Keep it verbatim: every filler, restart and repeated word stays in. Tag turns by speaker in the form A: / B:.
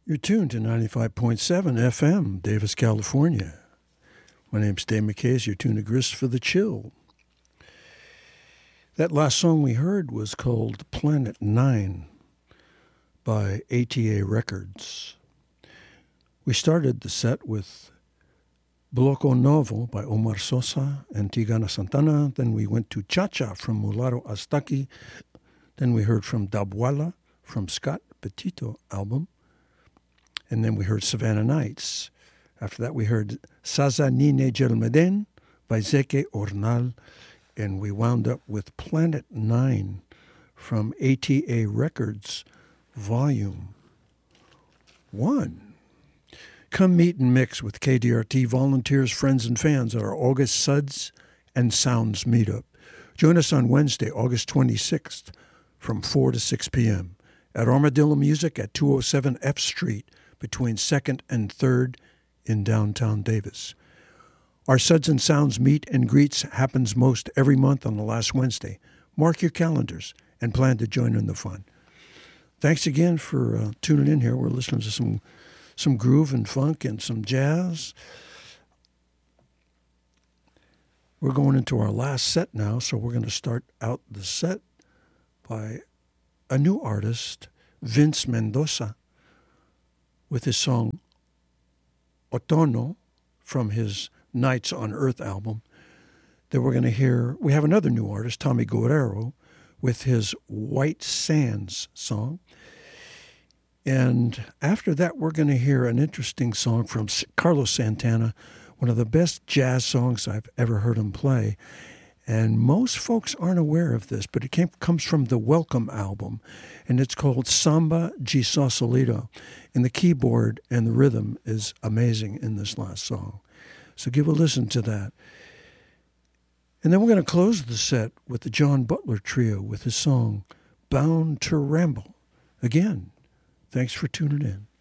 A: You're tuned to ninety-five point seven F M, Davis, California. My name's Dave McKay. You're tuned to Grist for the Chill. That last song we heard was called Planet Nine by A T A Records. We started the set with Bloco Novo by Omar Sosa and Tigana Santana. Then we went to Cha-Cha from Mularo Astaki. Then we heard from Dabwala from Scott Petito album. And then we heard Savannah Nights. After that, we heard Saza Nine Jelmeden by Zeke Ornal. And we wound up with Planet Nine from A T A Records, Volume one. Come meet and mix with K D R T volunteers, friends, and fans at our August Suds and Sounds meetup. Join us on Wednesday, August twenty-sixth from four to six p.m. at Armadillo Music at two oh seven F Street, between second and third in downtown Davis. Our Suds and Sounds meet and greets happens most every month on the last Wednesday. Mark your calendars and plan to join in the fun. Thanks again for uh, tuning in here. We're listening to some some groove and funk and some jazz. We're going into our last set now, so we're going to start out the set by a new artist, Vince Mendoza, with his song Otono from his Nights on Earth album. Then we're going to hear, we have another new artist, Tommy Guerrero, with his White Sands song. And after that, we're going to hear an interesting song from Carlos Santana, one of the best jazz songs I've ever heard him play. And most folks aren't aware of this, but it came, comes from the Welcome album, and it's called Samba de Sausalito. And the keyboard and the rhythm is amazing in this last song. So give a listen to that. And then we're going to close the set with the John Butler Trio with his song Bound to Ramble. Again, thanks for tuning in.